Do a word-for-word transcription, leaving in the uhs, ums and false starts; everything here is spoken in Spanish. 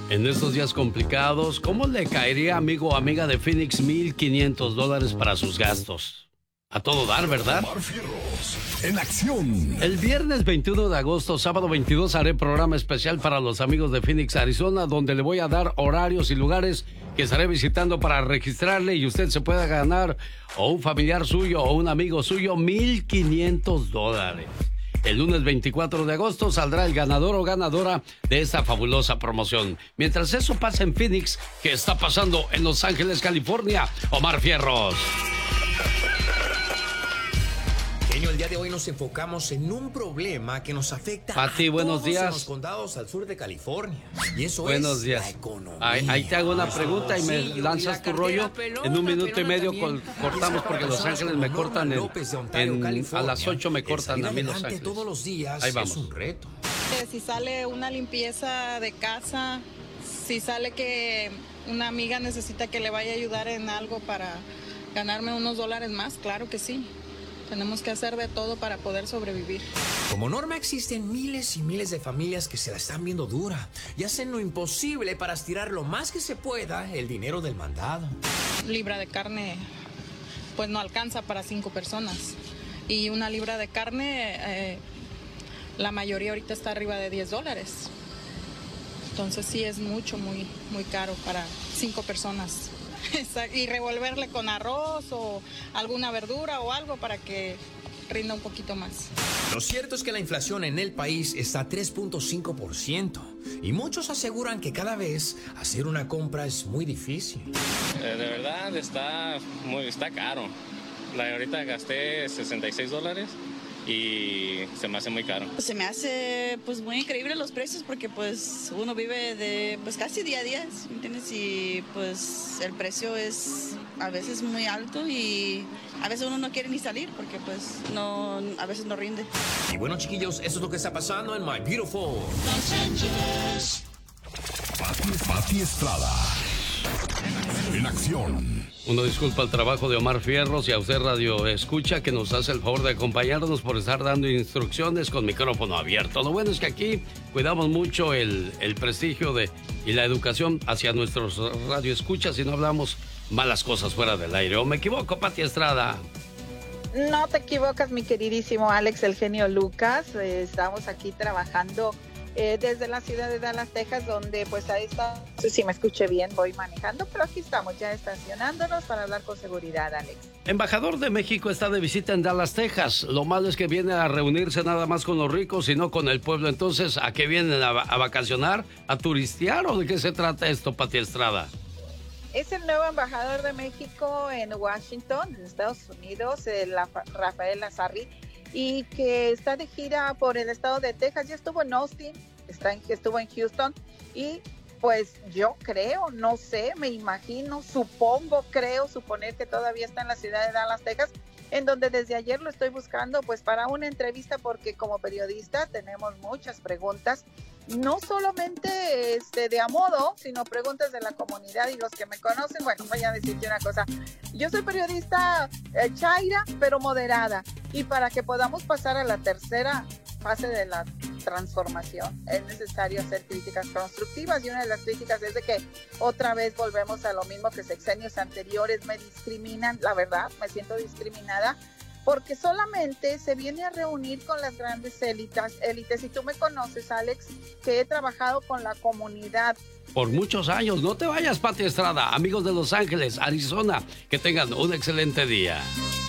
En estos días complicados, ¿cómo le caería, amigo o amiga de Phoenix, mil quinientos dólares para sus gastos? A todo dar, ¿verdad? Omar Fierros, en acción. El viernes veintiuno de agosto, sábado veintidós, haré programa especial para los amigos de Phoenix, Arizona, donde le voy a dar horarios y lugares que estaré visitando para registrarle y usted se pueda ganar, o un familiar suyo o un amigo suyo, mil quinientos dólares. El lunes veinticuatro de agosto saldrá el ganador o ganadora de esta fabulosa promoción. Mientras eso pasa en Phoenix, ¿qué está pasando en Los Ángeles, California? Omar Fierros. El día de hoy nos enfocamos en un problema que nos afecta Pati, a buenos todos días. en los condados al sur de California. Y eso buenos es días. la economía. Ahí, ahí te hago una pregunta y me lanzas tu rollo. Pelona, en un minuto y medio también. cortamos porque Los Ángeles me cortan en, Ontario, en, a las ocho me cortan a mí Los Ángeles. Todos los días ahí vamos. Es un reto. Si sale una limpieza de casa, si sale que una amiga necesita que le vaya a ayudar en algo para ganarme unos dólares más, claro que sí. Tenemos que hacer de todo para poder sobrevivir. Como norma existen miles y miles de familias que se la están viendo dura y hacen lo imposible para estirar lo más que se pueda el dinero del mandado. Libra de carne pues no alcanza para cinco personas y una libra de carne eh, la mayoría ahorita está arriba de diez dólares. Entonces sí es mucho, muy, muy caro para cinco personas. Y revolverle con arroz o alguna verdura o algo para que rinda un poquito más. Lo cierto es que la inflación en el país está a tres punto cinco por ciento y muchos aseguran que cada vez hacer una compra es muy difícil. Eh, de verdad está muy está caro. La, ahorita gasté sesenta y seis dólares y se me hace muy caro. Se me hace pues muy increíble los precios porque pues uno vive de pues casi día a día, ¿me entiendes? Y pues el precio es a veces muy alto y a veces uno no quiere ni salir porque pues no, a veces no rinde. Y bueno, chiquillos, eso es lo que está pasando en My Beautiful Los Ángeles. Pati, Pati Estrada. En acción. Uno disculpa el trabajo de Omar Fierros y a usted Radio Escucha que nos hace el favor de acompañarnos por estar dando instrucciones con micrófono abierto. Lo bueno es que aquí cuidamos mucho el, el prestigio de, y la educación hacia nuestros Radio Escuchas y no hablamos malas cosas fuera del aire. ¿O me equivoco, Pati Estrada? No te equivocas, mi queridísimo Alex, el genio Lucas. Eh, estamos aquí trabajando Eh, desde la ciudad de Dallas, Texas, donde pues ahí está, no sé si me escuché bien, voy manejando, pero aquí estamos ya estacionándonos para hablar con seguridad, Alex. Embajador de México está de visita en Dallas, Texas. Lo malo es que viene a reunirse nada más con los ricos y no con el pueblo. Entonces, ¿a qué vienen? ¿A, a vacacionar? ¿A turistear? ¿O de qué se trata esto, Pati Estrada? Es el nuevo embajador de México en Washington, en Estados Unidos, el Rafael Lazarri, y que está de gira por el estado de Texas. Ya estuvo en Austin, está en, estuvo en Houston y pues yo creo, no sé, me imagino, supongo, creo, suponer que todavía está en la ciudad de Dallas, Texas, en donde desde ayer lo estoy buscando pues para una entrevista porque como periodista tenemos muchas preguntas, no solamente este, de a modo, sino preguntas de la comunidad y los que me conocen, bueno, voy a decirte una cosa, yo soy periodista eh, chaira, pero moderada, y para que podamos pasar a la tercera fase de la transformación es necesario hacer críticas constructivas y una de las críticas es de que otra vez volvemos a lo mismo que sexenios anteriores, me discriminan, la verdad, me siento discriminada porque solamente se viene a reunir con las grandes élites, élites. Y tú me conoces, Alex, que he trabajado con la comunidad. Por muchos años. No te vayas, Pati Estrada. Amigos de Los Ángeles, Arizona, que tengan un excelente día.